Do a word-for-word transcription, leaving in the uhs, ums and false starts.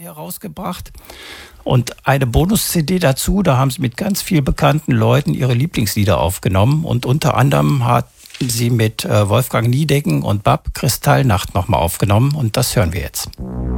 herausgebracht und eine Bonus-C D dazu. Da haben sie mit ganz vielen bekannten Leuten ihre Lieblingslieder aufgenommen und unter anderem hat sie mit Wolfgang Niedecken und Bab Kristallnacht nochmal aufgenommen und das hören wir jetzt.